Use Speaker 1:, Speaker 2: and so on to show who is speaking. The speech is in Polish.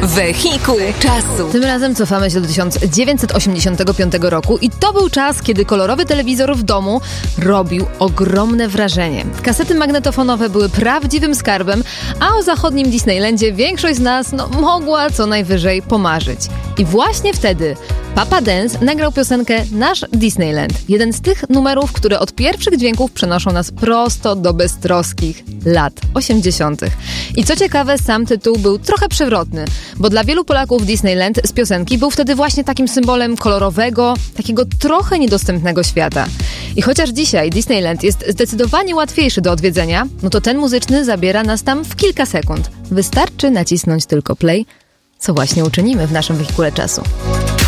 Speaker 1: Wehikuł czasu.
Speaker 2: Tym razem cofamy się do 1985 roku i to był czas, kiedy kolorowy telewizor w domu robił ogromne wrażenie. Kasety magnetofonowe były prawdziwym skarbem, a o zachodnim Disneylandzie większość z nas mogła co najwyżej pomarzyć. I właśnie wtedy Papa Dance nagrał piosenkę Nasz Disneyland. Jeden z tych numerów, które od pierwszych dźwięków przenoszą nas prosto do beztroskich lat 80. I co ciekawe, sam tytuł był trochę przewrotny, bo dla wielu Polaków Disneyland z piosenki był wtedy właśnie takim symbolem kolorowego, takiego trochę niedostępnego świata. I chociaż dzisiaj Disneyland jest zdecydowanie łatwiejszy do odwiedzenia, to ten muzyczny zabiera nas tam w kilka sekund. Wystarczy nacisnąć tylko play, co właśnie uczynimy w naszym wehikule czasu.